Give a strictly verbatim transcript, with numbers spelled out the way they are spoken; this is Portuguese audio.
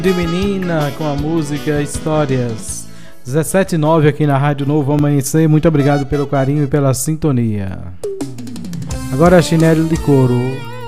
De menina com a música Histórias. dezessete e nove aqui na Rádio Novo Amanhecer. Muito obrigado pelo carinho e pela sintonia. Agora Chinelo de Couro.